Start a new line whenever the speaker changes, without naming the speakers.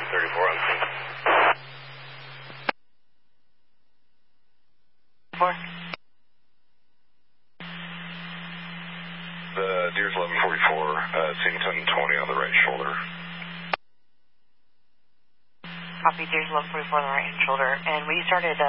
1134 on scene.
4.
The Deer's 1144, seeing 1020 on the right shoulder.
Copy, Deer's 1144 on the right shoulder. And we started